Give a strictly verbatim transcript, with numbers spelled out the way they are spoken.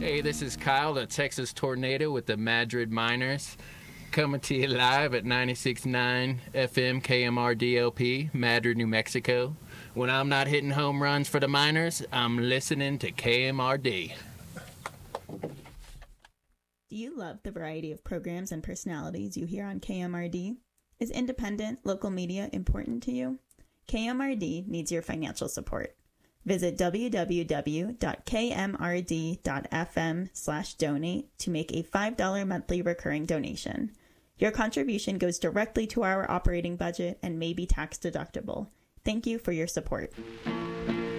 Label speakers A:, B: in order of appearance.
A: Hey, this is Kyle, the Texas Tornado with the Madrid Miners, coming to you live at ninety-six point nine F M K M R D L P, Madrid, New Mexico. When I'm not hitting home runs for the Miners, I'm listening to K M R D.
B: Do you love the variety of programs and personalities you hear on K M R D? Is independent local media important to you? K M R D needs your financial support. Visit w w w dot k m r d dot f m slash donate to make a five dollars monthly recurring donation. Your contribution goes directly to our operating budget and may be tax deductible. Thank you for your support.